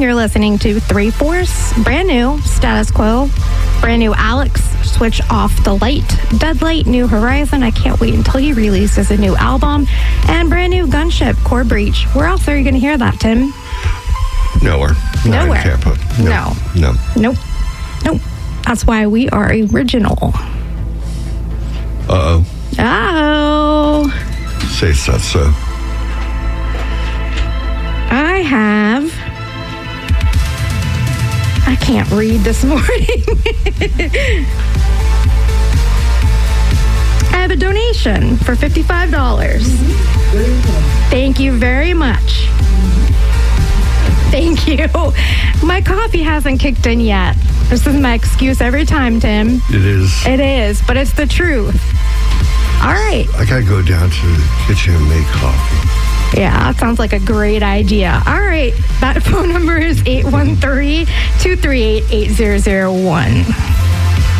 You're listening to 3/4, brand new Status Quo, brand new Alex, Switch Off the Light, Deadlight, New Horizon, I Can't Wait Until He Releases a New Album, and brand new Gunship, Core Breach. Where else are you going to hear that, Tim? Nowhere. Not Nowhere. in Tampa. No. Nope. That's why we are original. Uh-oh. Oh. Say so. I can't read this morning. I have a donation for $55. Thank you very much. Thank you. My coffee hasn't kicked in yet. This is my excuse every time, Tim. It is. It is, but it's the truth. All right. I got to go down to the kitchen and make coffee. Yeah, that sounds like a great idea. All right. That phone number is 813-238-8001.